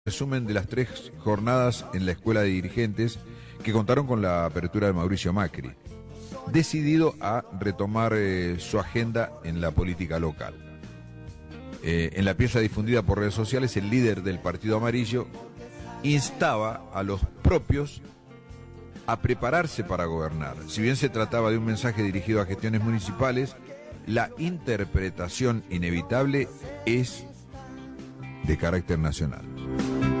Resumen de las 3 jornadas en la Escuela de Dirigentes que contaron con la apertura de Mauricio Macri, decidido a retomar su agenda en la política local. En la pieza difundida por redes sociales, el líder del Partido Amarillo instaba a los propios a prepararse para gobernar. Si bien se trataba de un mensaje dirigido a gestiones municipales, la interpretación inevitable es de carácter nacional.